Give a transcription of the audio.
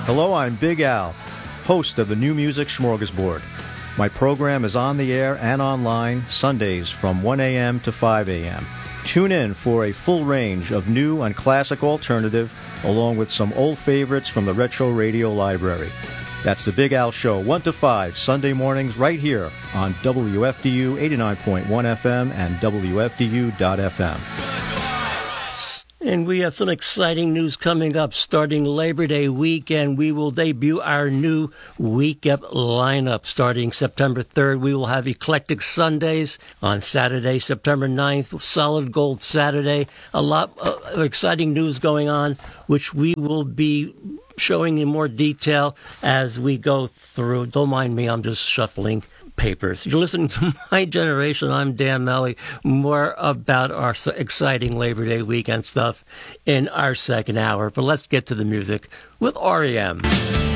Hello, I'm Big Al, host of the New Music Smorgasbord. My program is on the air and online Sundays from 1 a.m. to 5 a.m. Tune in for a full range of new and classic alternative, along with some old favorites from the Retro Radio Library. That's the Big Al Show, 1 to 5, Sunday mornings, right here on WFDU 89.1 FM and WFDU.FM. And we have some exciting news coming up. Starting Labor Day weekend, we will debut our new Week Up lineup. Starting September 3rd, we will have Eclectic Sundays. On Saturday, September 9th, Solid Gold Saturday. A lot of exciting news going on, which we will be showing in more detail as we go through. Don't mind me, I'm just shuffling papers. You're listening to My Generation. I'm Dan Melly. More about our exciting Labor Day weekend stuff in our second hour. But let's get to the music with REM.